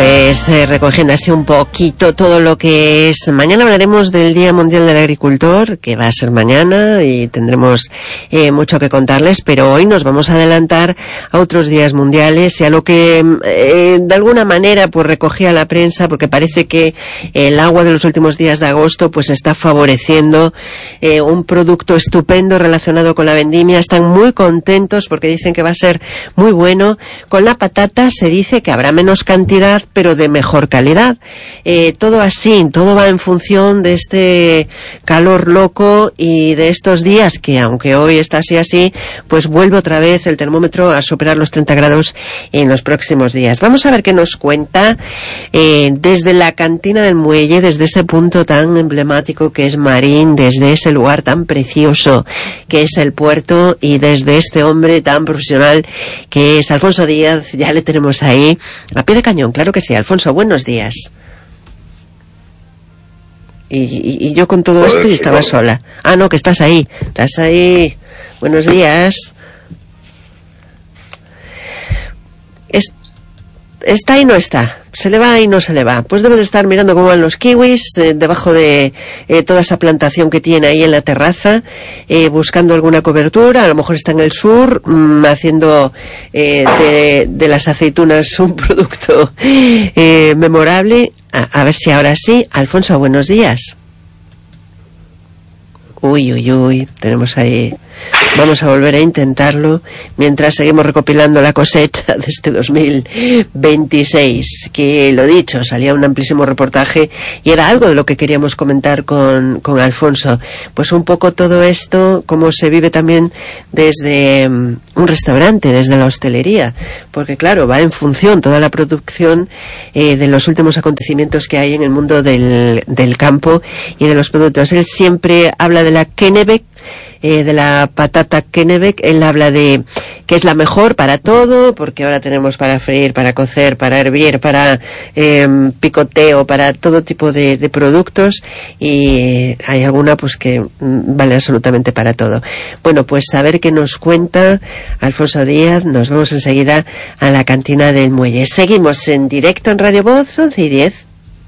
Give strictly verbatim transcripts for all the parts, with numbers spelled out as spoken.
Pues eh, recogiendo así un poquito todo lo que es. Mañana hablaremos del Día Mundial del Agricultor, que va a ser mañana y tendremos eh, mucho que contarles, pero hoy nos vamos a adelantar a otros días mundiales y a lo que eh, de alguna manera pues recogía la prensa, porque parece que el agua de los últimos días de agosto pues está favoreciendo eh, un producto estupendo relacionado con la vendimia. Están muy contentos porque dicen que va a ser muy bueno. Con la patata se dice que habrá menos cantidad pero de mejor calidad. Eh, todo así, todo va en función de este calor loco y de estos días que, aunque hoy está así así, pues vuelve otra vez el termómetro a superar los treinta grados en los próximos días. Vamos a ver qué nos cuenta eh, desde la cantina del muelle, desde ese punto tan emblemático que es Marín, desde ese lugar tan precioso que es el puerto y desde este hombre tan profesional que es Alfonso Díaz. Ya le tenemos ahí a pie de cañón, claro que sí. Alfonso, buenos días. Y, y, y yo con todo esto y estaba sola. Ah, no, que estás ahí. Estás ahí. Buenos días. Es, está y no está. Se le va y no se le va. Pues debe de estar mirando cómo van los kiwis, eh, debajo de eh, toda esa plantación que tiene ahí en la terraza, eh, buscando alguna cobertura. A lo mejor está en el sur, mmm, haciendo eh, de, de las aceitunas un producto eh, memorable. A, a ver si ahora sí. Alfonso, buenos días. Uy, uy, uy, tenemos ahí... Vamos a volver a intentarlo mientras seguimos recopilando la cosecha de este dos mil veintiséis, que lo dicho, salía un amplísimo reportaje y era algo de lo que queríamos comentar con, con Alfonso. Pues un poco todo esto, cómo se vive también desde um, un restaurante, desde la hostelería, porque claro, va en función toda la producción eh, de los últimos acontecimientos que hay en el mundo del, del campo y de los productos. Él siempre habla de la Kennebec, Eh, de la patata Kennebec. Él habla de que es la mejor para todo, porque ahora tenemos para freír, para cocer, para hervir, para eh, picoteo, para todo tipo de, de productos, y hay alguna pues que vale absolutamente para todo. Bueno, pues a ver qué nos cuenta Alfonso Díaz. Nos vamos enseguida a la cantina del muelle. Seguimos en directo en Radio Voz, once y diez.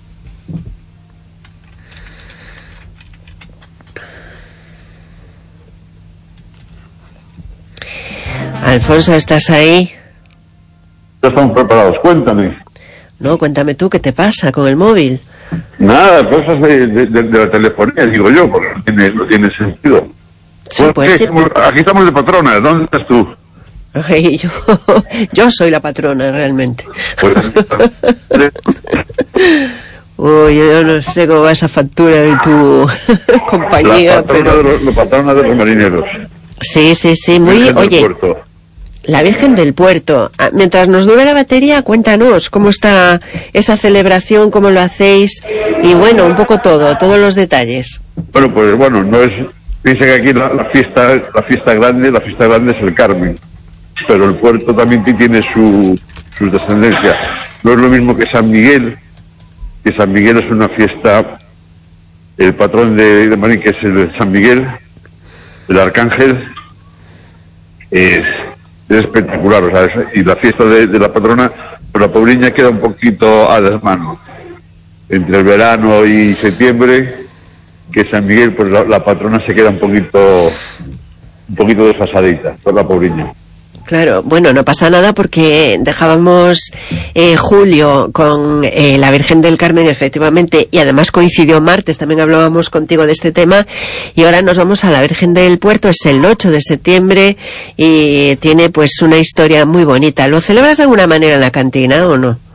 Alfonso, ¿estás ahí? Ya estamos preparados, cuéntame. No, cuéntame tú, ¿qué te pasa con el móvil? Nada, cosas de, de, de, de la telefonía, digo yo, porque no tiene, no tiene sentido. Sí, pues sí. Estamos, aquí estamos de patrona, ¿dónde estás tú? Ay, yo, yo soy la patrona, realmente. Pues, Uy, yo no sé cómo va esa factura de tu compañía, la patrona pero... de los, la patrona de los marineros. Sí, sí, sí, muy... Virgen del Oye... Puerto. La Virgen del Puerto. Mientras nos dure la batería, cuéntanos cómo está esa celebración, cómo lo hacéis y bueno, un poco todo, todos los detalles. Bueno, pues bueno, no es... Dice que aquí la, la fiesta la fiesta grande, la fiesta grande es el Carmen, pero el puerto también tiene su, sus descendencias. No es lo mismo que San Miguel, que San Miguel es una fiesta, el patrón de, de Marín, que es el San Miguel, el Arcángel, es... es espectacular, o sea, es, y la fiesta de, de la patrona, pues la Pobriña queda un poquito a desmano entre el verano y septiembre, que San Miguel, pues la, la patrona se queda un poquito un poquito desfasadita, por la Pobriña. Claro, bueno, no pasa nada porque dejábamos eh, julio con eh, la Virgen del Carmen, efectivamente, y además coincidió martes, también hablábamos contigo de este tema, y ahora nos vamos a la Virgen del Puerto, es el ocho de septiembre y tiene pues una historia muy bonita. ¿Lo celebras de alguna manera en la cantina o no?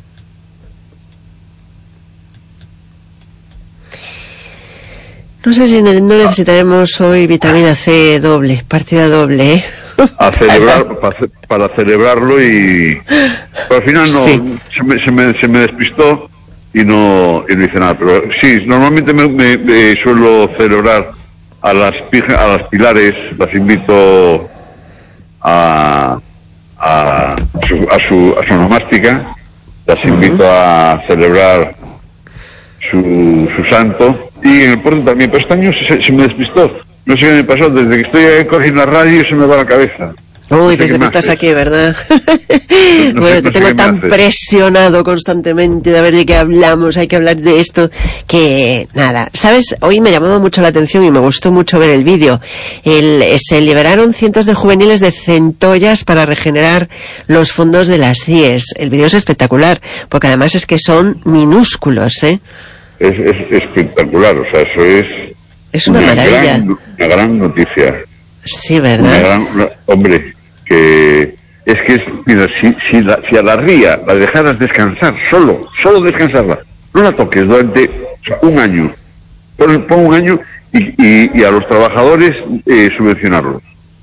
No sé si ne- no necesitaremos hoy vitamina C doble, partida doble, ¿eh? A celebrar, para, para celebrarlo y... Pero al final no, sí. se, me, se, me, se me despistó y no, y no hice nada. Pero sí, normalmente me, me, me suelo celebrar a las, pija, a las pilares, las invito a, a, su, a, su, a su onomástica, las invito uh-huh. a celebrar su, su santo. Y en el puerto también, pero este año se, se me despistó. No sé qué me pasó, desde que estoy aquí en la radio se me va la cabeza. Uy, desde que estás aquí, ¿verdad? No bueno, te tengo tan presionado constantemente de ver de qué hablamos, hay que hablar de esto, que nada. ¿Sabes? Hoy me llamaba mucho la atención y me gustó mucho ver el vídeo. El, se liberaron cientos de juveniles de centollas para regenerar los fondos de las C I E S. El vídeo es espectacular, porque además es que son minúsculos, ¿eh? Es, es espectacular, o sea, eso es... Es una, una maravilla. Gran, una gran noticia. Sí, ¿verdad? Una gran, una, hombre... que es que es, mira, si, si, la, si a la ría la dejaras descansar, solo, solo descansarla, no la toques durante o sea, un año, pon, pon un año y, y, y a los trabajadores eh, subvencionarlos.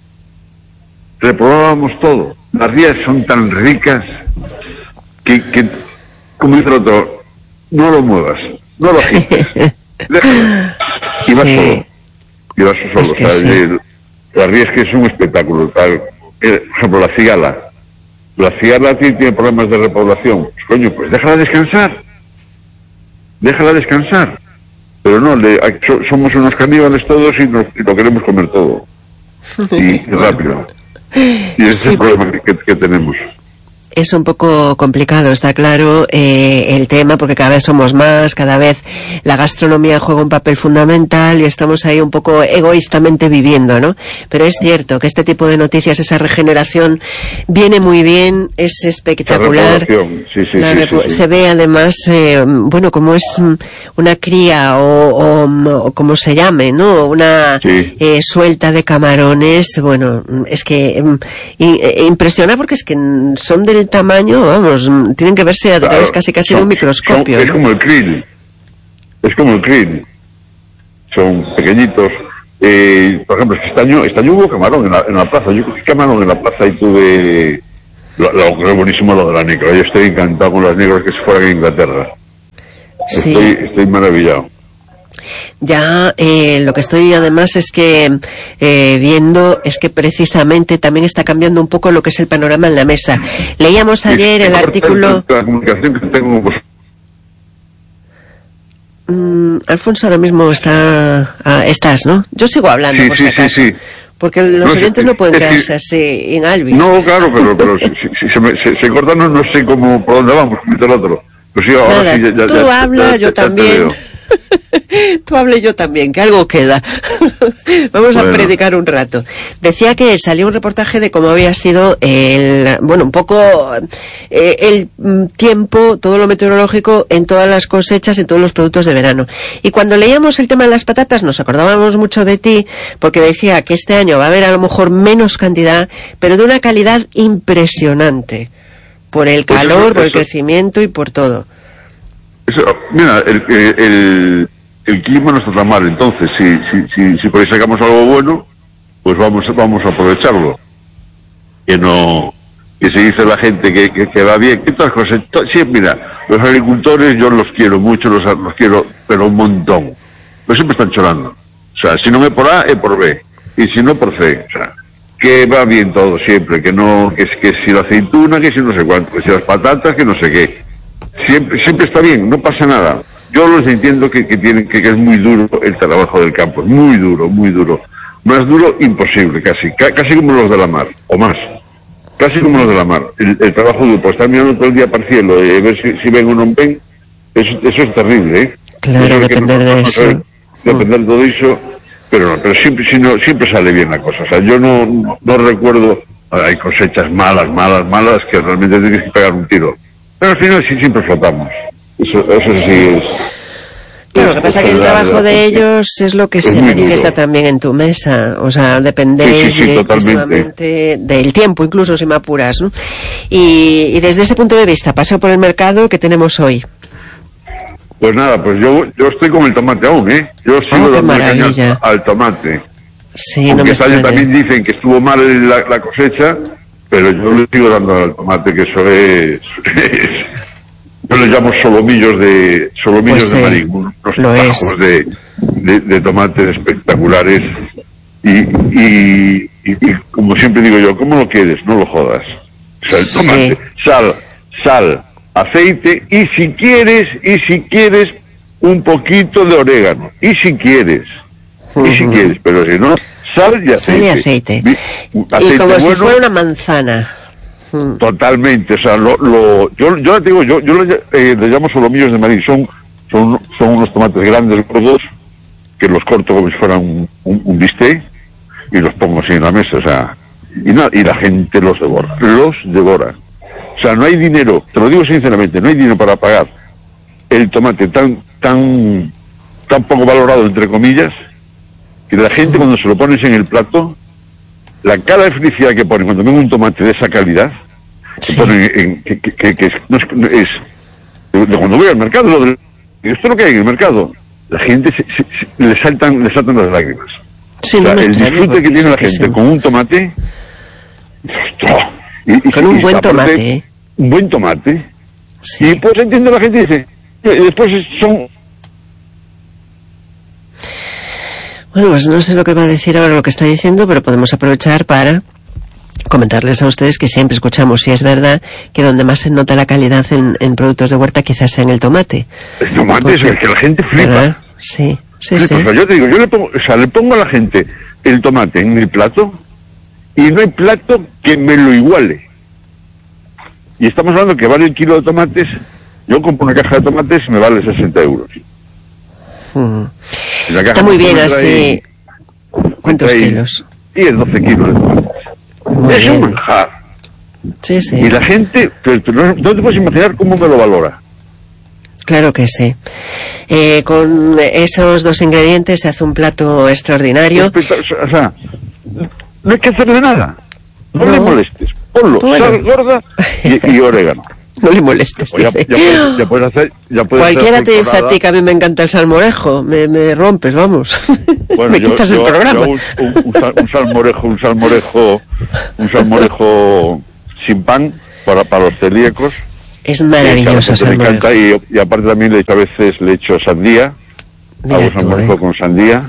Reprobábamos todo. Las rías son tan ricas que, que como dice el otro, no lo muevas, no lo agites, déjalo. Y vas sí. solo, y vas solo. Es que o sea, sí. el, las rías que es un espectáculo, tal. Por ejemplo, la cigala. La cigala tiene, tiene problemas de repoblación. Pues, coño, pues déjala descansar. Déjala descansar. Pero no, le, somos unos caníbales todos y, nos, y lo queremos comer todo. Y, y rápido. Y ese sí, es el problema que, que, que tenemos. Es un poco complicado, está claro, eh, el tema, porque cada vez somos más, cada vez la gastronomía juega un papel fundamental y estamos ahí un poco egoístamente viviendo, ¿no? Pero es cierto que este tipo de noticias, esa regeneración, viene muy bien, es espectacular. Sí, sí, la sí, repu- sí, sí. Se ve además, eh, bueno, como es una cría o, o, o como se llame, ¿no? Una sí. eh, suelta de camarones, bueno, es que eh, impresiona porque es que son del tamaño, vamos, tienen que verse a través claro, casi casi son, de un microscopio. Son, es ¿no? como el krill, es como el krill, son pequeñitos. Eh, por ejemplo, este año, este año hubo camarón en la, en la plaza, yo cogí camarón en la plaza y tuve, lo, lo que es buenísimo lo de la negra, yo estoy encantado con las negras que se fueran a Inglaterra. Sí. Estoy, estoy maravillado. Ya eh, lo que estoy además es que eh, viendo es que precisamente también está cambiando un poco lo que es el panorama en la mesa. Leíamos ayer el artículo... La comunicación que tengo pues... mm, Alfonso ahora mismo está... Ah, estás, ¿no? Yo sigo hablando, sí, por sí, si acaso. Sí, sí. Porque los no, oyentes sí, no pueden sí, quedarse sí. así en Alvis. No, claro, pero, pero si, si, si se, me, se, se corta no, no sé cómo, por dónde vamos, como dice el otro. Pues sí, ahora Nada, sí, ya, ya, tú ya, habla, ya, ya, yo ya también. Tú hable yo también, que algo queda. Vamos bueno. a predicar un rato. Decía que salió un reportaje de cómo había sido el, bueno, un poco eh, el tiempo, todo lo meteorológico en todas las cosechas, en todos los productos de verano. Y cuando leíamos el tema de las patatas nos acordábamos mucho de ti, porque decía que este año va a haber a lo mejor menos cantidad, pero de una calidad impresionante. Por el calor, pues eso, por el eso. crecimiento y por todo. Eso, mira, el, el, el clima no está tan mal, entonces si, si, si, si por ahí sacamos algo bueno, pues vamos, vamos a aprovecharlo. Que no, que se dice la gente que, que, que va bien, que todas cosas, to, sí, mira, los agricultores yo los quiero mucho, los, los quiero, pero un montón. Pero siempre están chorando. O sea, si no me por A, es por B. Y si no, por C. O sea, que va bien todo siempre, que no, que, que si la aceituna, que si no sé cuánto, que si las patatas, que no sé qué. Siempre, siempre está bien, no pasa nada. Yo los entiendo que, que tienen, que, que es muy duro el trabajo del campo, es muy duro, muy duro. Más duro, imposible, casi, ca, casi como los de la mar, o más. Casi como los de la mar. El, el trabajo duro, pues estar mirando todo el día para el cielo, eh, ver si, si ven o no ven, eso, eso es terrible, ¿eh? Claro, eso depender no, de no, eso. Depender de todo eso, pero no, pero siempre, si no, siempre sale bien la cosa. O sea, yo no, no, no recuerdo, hay cosechas malas, malas, malas, que realmente tienes que pegar un tiro. Pero al final sí siempre flotamos. Eso, eso sí es... Claro, lo que pasa es que el trabajo de ellos es lo que se manifiesta también en tu mesa. O sea, dependéis sí, sí, sí, directamente del tiempo, incluso si me apuras, ¿no? Y, y desde ese punto de vista, paseo por el mercado que tenemos hoy. Pues nada, pues yo yo estoy con el tomate aún, ¿eh? Yo sigo oh, dando caña al tomate. Sí, aunque no me este año también dicen que estuvo mal la, la cosecha, pero yo le sigo dando al tomate, que eso es... es yo le llamo solomillos de solomillos pues, de marín, unos tajos de, de, de tomates espectaculares y, y, y, y como siempre digo yo, ¿cómo lo quieres? No lo jodas. O sea, el tomate, sí. sal, sal, aceite y si quieres, y si quieres un poquito de orégano, y si quieres, uh-huh. y si quieres, pero si no, sal y aceite. Sal y aceite. aceite y como bueno, si fuera una manzana. Totalmente, o sea, lo, lo, yo, yo te digo, yo, yo le, eh, le llamo solomillos de maíz, son, son, son unos tomates grandes, gordos, que los corto como si fueran un, un, un bistec y los pongo así en la mesa, o sea, y, nada, y la gente los devora, los devora. O sea, no hay dinero, te lo digo sinceramente, no hay dinero para pagar el tomate tan, tan, tan poco valorado, entre comillas, que la gente cuando se lo pones en el plato, la cara de felicidad que ponen cuando ven un tomate de esa calidad, sí. que ponen en, que, que, que, que es, no es, es de, de cuando voy al mercado, lo de, esto es lo que hay en el mercado, la gente se, se, se, le saltan, le saltan las lágrimas. Sí, o sea, no el disfrute que tiene la gente sí. con un tomate, y, y, con un y buen tomate, ¿eh? Un buen tomate, sí. y pues entiende la gente y dice, y después son... Bueno, pues no sé lo que va a decir ahora lo que está diciendo, pero podemos aprovechar para comentarles a ustedes que siempre escuchamos, si es verdad, que donde más se nota la calidad en, en productos de huerta quizás sea en el tomate. El tomate porque, es el que la gente flipa. ¿Verdad? Sí, sí, flipa. sí. O sea, yo te digo, yo le pongo, o sea, le pongo a la gente el tomate en mi plato y no hay plato que me lo iguale. Y estamos hablando que vale el kilo de tomates, yo compro una caja de tomates y me vale sesenta euros. Mm. Está muy bien así. ¿Cuántos kilos? diez, doce kilos de tomates. Muy es bien. Un manjar. Sí, sí. Y la gente, pero, pero no, no te puedes imaginar cómo me lo valora. Claro que sí. Eh, con esos dos ingredientes se hace un plato extraordinario. O sea, no hay que hacerle nada. No, no le molestes. Ponlo, bueno. Sal gorda y, y orégano. No le molestes. Pues ya, ya, puedes, ya puedes hacer. Ya puedes Cualquiera hacer te dice a ti que a mí me encanta el salmorejo. Me, me rompes, vamos. Bueno, me yo, quitas yo, el programa. Yo un, un, un salmorejo, un salmorejo, un salmorejo sin pan para, para los celíacos. Es maravilloso el salmorejo. Me encanta y, y aparte también le, a veces le echo sandía. Mira hago tú, salmorejo ¿eh? con sandía.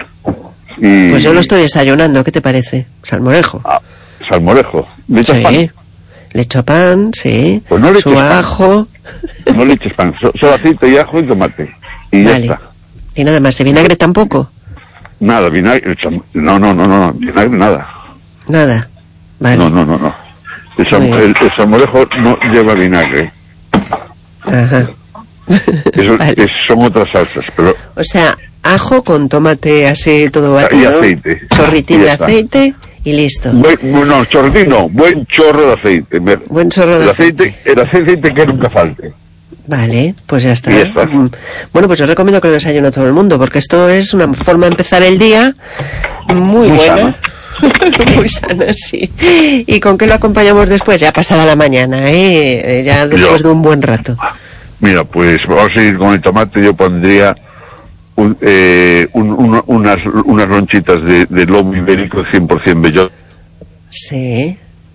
Y... Pues yo lo estoy desayunando. ¿Qué te parece? Salmorejo. Ah, salmorejo. ¿Le echas sí. pan? Le echo pan, sí. Pues no le su ajo. No le eches pan, solo aceite y ajo y tomate. Y vale. ya está. Y nada más. ¿Y vinagre tampoco? Nada, vinagre. No, no, no, no, vinagre nada. Nada. Vale. No, no, no, no. El, sal, el, el salmorejo no lleva vinagre. Ajá. Eso, vale. es, son otras salsas, pero... O sea, ajo con tomate así todo batido. Y aceite. Chorritín y de está. aceite y listo. Buen, no, chorritín no, buen chorro de aceite. Buen chorro de el aceite. aceite. El aceite que nunca falte. Vale, pues ya está. Ya está. Bueno, pues yo recomiendo que lo desayune a todo el mundo, porque esto es una forma de empezar el día muy, muy buena. Muy sana, sí. ¿Y con qué lo acompañamos después? Ya pasada la mañana, ¿eh? Ya después yo, de un buen rato. Mira, pues vamos a ir con el tomate. Yo pondría un, eh, un, un, unas, unas lonchitas de, de lomo ibérico cien por ciento bellota. Sí.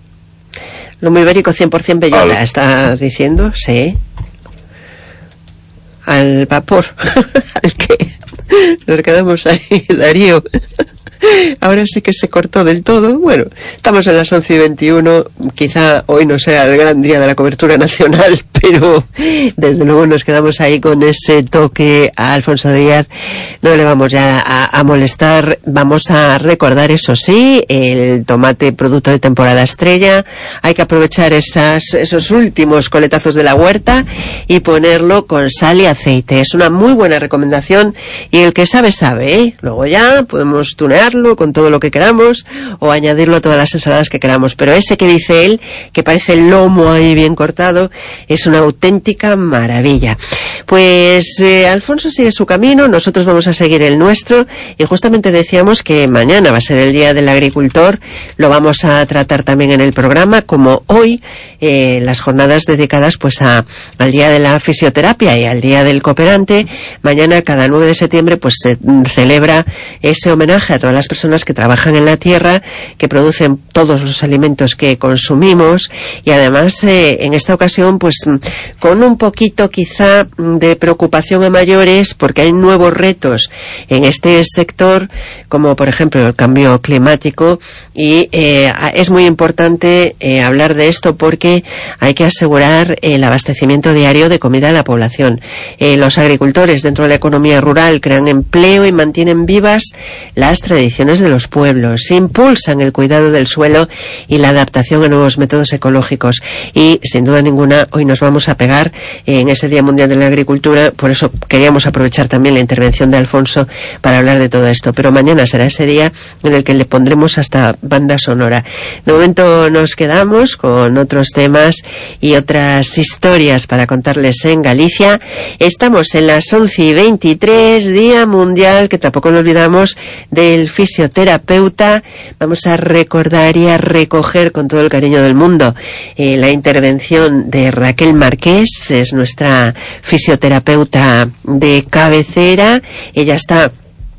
Lomo ibérico cien por ciento bellota, Al... ¿está diciendo? Sí. Al vapor. ¿Al qué? Nos quedamos ahí, Darío. Ahora sí que se cortó del todo. Bueno, estamos en las once y veintiuno. Quizá hoy no sea el gran día de la cobertura nacional, pero desde luego nos quedamos ahí con ese toque a Alfonso Díaz. No le vamos ya a, a molestar. Vamos a recordar, eso sí, el tomate producto de temporada estrella. Hay que aprovechar esas, esos últimos coletazos de la huerta y ponerlo con sal y aceite. Es una muy buena recomendación y el que sabe, sabe, ¿eh? Luego ya podemos tunear con todo lo que queramos o añadirlo a todas las ensaladas que queramos, pero ese que dice él, que parece el lomo ahí bien cortado, es una auténtica maravilla. Pues eh, Alfonso sigue su camino, nosotros vamos a seguir el nuestro y justamente decíamos que mañana va a ser el Día del Agricultor, lo vamos a tratar también en el programa, como hoy eh, las jornadas dedicadas pues a, al Día de la Fisioterapia y al Día del Cooperante. Mañana, cada nueve de septiembre, pues se celebra ese homenaje a todas las personas que trabajan en la tierra, que producen todos los alimentos que consumimos y además eh, en esta ocasión pues con un poquito quizá de preocupación a mayores porque hay nuevos retos en este sector, como por ejemplo el cambio climático, y eh, es muy importante eh, hablar de esto porque hay que asegurar el abastecimiento diario de comida a la población. Eh, los agricultores dentro de la economía rural crean empleo y mantienen vivas las tradiciones de los pueblos, impulsan el cuidado del suelo y la adaptación a nuevos métodos ecológicos, y sin duda ninguna hoy nos vamos a pegar en ese Día Mundial de la Agricultura. Por eso queríamos aprovechar también la intervención de Alfonso para hablar de todo esto, pero mañana será ese día en el que le pondremos hasta banda sonora. De momento nos quedamos con otros temas y otras historias para contarles en Galicia. Estamos en las once y veintitrés, Día Mundial, que tampoco lo olvidamos, del fisioterapeuta. Vamos a recordar y a recoger con todo el cariño del mundo eh, la intervención de Raquel Marqués, es nuestra fisioterapeuta de cabecera. Ella está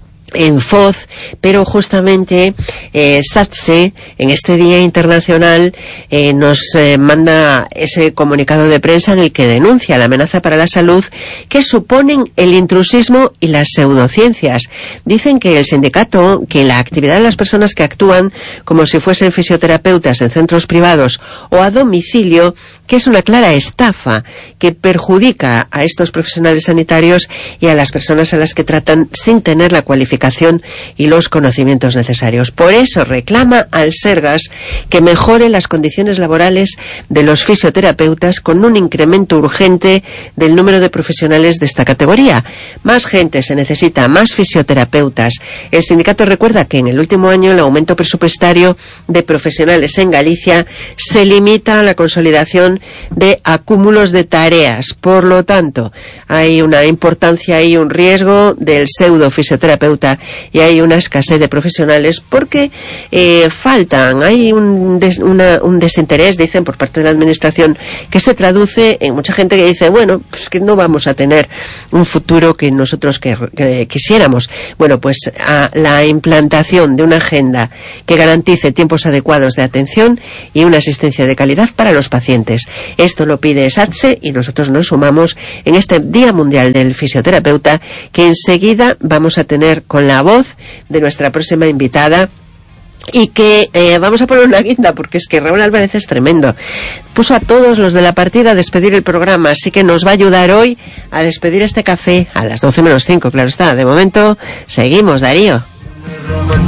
en Foz, pero justamente eh, SATSE en este Día Internacional eh, nos eh, manda ese comunicado de prensa en el que denuncia la amenaza para la salud que suponen el intrusismo y las pseudociencias. Dicen que el sindicato, que la actividad de las personas que actúan como si fuesen fisioterapeutas en centros privados o a domicilio, que es una clara estafa que perjudica a estos profesionales sanitarios y a las personas a las que tratan sin tener la cualificación y los conocimientos necesarios. Por eso reclama al Sergas que mejore las condiciones laborales de los fisioterapeutas con un incremento urgente del número de profesionales de esta categoría. Más gente se necesita, más fisioterapeutas. El sindicato recuerda que en el último año el aumento presupuestario de profesionales en Galicia se limita a la consolidación de acúmulos de tareas. Por lo tanto, hay una importancia y un riesgo del pseudo fisioterapeuta y hay una escasez de profesionales porque eh, faltan, hay un, des, una, un desinterés, dicen, por parte de la administración, que se traduce en mucha gente que dice, bueno, pues que no vamos a tener un futuro que nosotros que, que quisiéramos. Bueno, pues a la implantación de una agenda que garantice tiempos adecuados de atención y una asistencia de calidad para los pacientes. Esto lo pide SATSE y nosotros nos sumamos en este Día Mundial del Fisioterapeuta, que enseguida vamos a tener con la voz de nuestra próxima invitada, y que eh, vamos a poner una guinda porque es que Raúl Álvarez es tremendo. Puso a todos los de la partida a despedir el programa, así que nos va a ayudar hoy a despedir este café a las doce menos cinco, claro está. De momento seguimos, Darío.